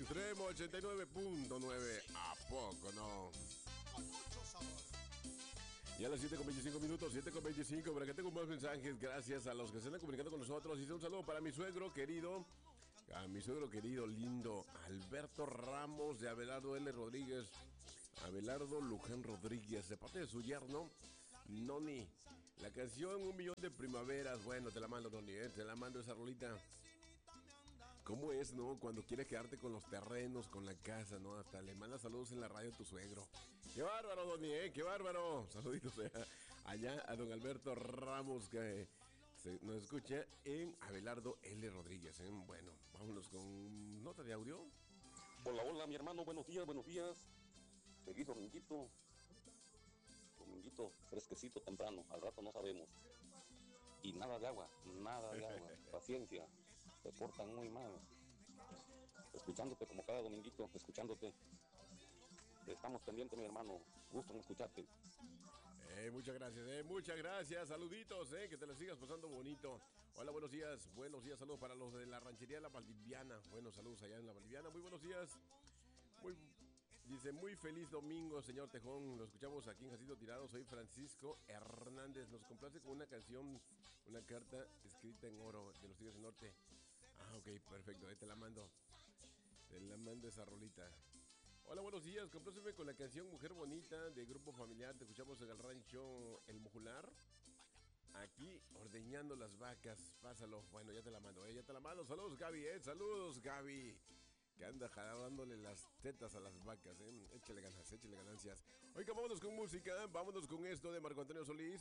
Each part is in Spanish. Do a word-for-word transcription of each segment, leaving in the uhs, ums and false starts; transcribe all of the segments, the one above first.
Extremo ochenta y nueve punto nueve. ¿A poco no? Con mucho sabor. Y a las siete con veinticinco minutos, siete con veinticinco, por acá tengo más mensajes, gracias a los que se están comunicando con nosotros. Y un saludo para mi suegro querido, a mi suegro querido, lindo, Alberto Ramos de Abelardo L. Rodríguez, Abelardo Luján Rodríguez, de parte de su yerno, Noni. La canción Un Millón de Primaveras, bueno, te la mando, Noni, ¿eh? Te la mando esa rolita. ¿Cómo es, no? Cuando quieres quedarte con los terrenos, con la casa, ¿no? Hasta le mandas saludos en la radio a tu suegro. ¡Qué bárbaro, Doni, eh! ¡Qué bárbaro! Saluditos eh, allá a don Alberto Ramos, que se nos escucha en Abelardo L. Rodríguez, ¿eh? Bueno, vámonos con nota de audio. Hola, hola, mi hermano, buenos días, buenos días. Feliz dominguito. Dominguito fresquecito temprano, al rato no sabemos. Y nada de agua, nada de agua. Paciencia. Se portan muy mal. Escuchándote como cada dominguito, escuchándote. Estamos pendientes, mi hermano. Gusto en escucharte. Eh, muchas gracias, eh, muchas gracias. Saluditos, eh, que te la sigas pasando bonito. Hola, buenos días, buenos días, saludos para los de la ranchería de la Valdiviana. Buenos saludos allá en la Valdiviana. Muy buenos días. Muy, dice, muy feliz domingo, señor Tejón. Lo escuchamos aquí en Jacinto Tirado. Soy Francisco Hernández. Nos complace con una canción, una carta escrita en oro de los Tigres del Norte. Ah, ok, perfecto, eh, te la mando. Te la mando esa rolita. Hola, buenos días, compláceme con la canción Mujer Bonita de Grupo Familiar. Te escuchamos en el rancho El Mojular. Aquí ordeñando las vacas. Pásalo, bueno, ya te la mando, eh, ya te la mando. Saludos, Gaby, eh, saludos, Gaby. Que anda jalándole las tetas a las vacas, eh. Échale ganas, échale ganancias. Oiga, vámonos con música, vámonos con esto de Marco Antonio Solís.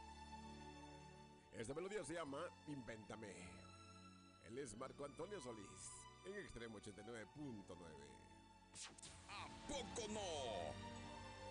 Esta melodía se llama Invéntame. Él es Marco Antonio Solís en Extremo ochenta y nueve punto nueve. ¿A poco no?